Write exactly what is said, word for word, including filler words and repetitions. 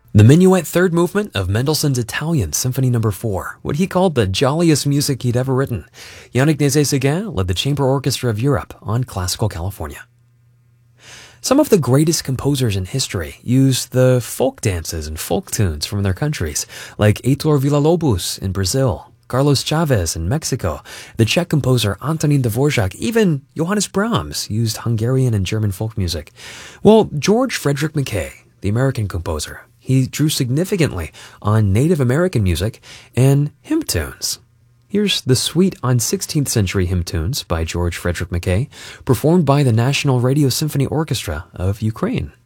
The Minuet third movement of Mendelssohn's Italian Symphony Number four, what he called the jolliest music he'd ever written. Yannick Nézet-Séguin led the Chamber Orchestra of Europe on Classical California. Some of the greatest composers in history used the folk dances and folk tunes from their countries, like Heitor Villa-Lobos in Brazil, Carlos Chavez in Mexico, the Czech composer Antonín Dvořák, even Johannes Brahms used Hungarian and German folk music. Well, George Frederick Mackay, the American composer, he drew significantly on Native American music and hymn tunes. Here's the suite on sixteenth century hymn tunes by George Frederick Mackay, performed by the National Radio Symphony Orchestra of Ukraine.